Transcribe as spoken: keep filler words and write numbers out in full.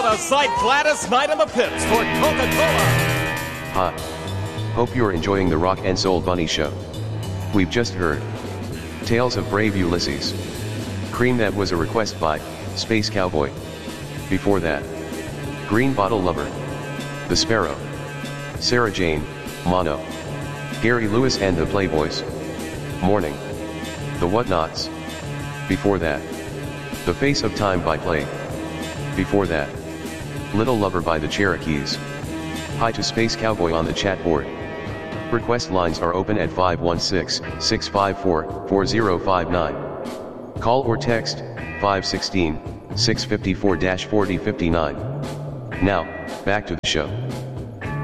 out of sight, Gladys Knight in the pits for Coca-Cola. Hi. Hope you're enjoying the Rock and Soul Bunny Show. We've just heard Tales of Brave Ulysses. Cream, that was a request by Space Cowboy. Before that, Green Bottle Lover, The Sparrow, Sarah Jane, Mono, Gary Lewis and the Playboys, Morning, The Whatnots. Before that, The Face of Time by Play. Before that, Little Lover by the Cherokees. Hi to Space Cowboy on the chat board. Request lines are open at five one six, six five four, four zero five nine. Call or text five one six, six five four, four zero five nine. Now, back to the show.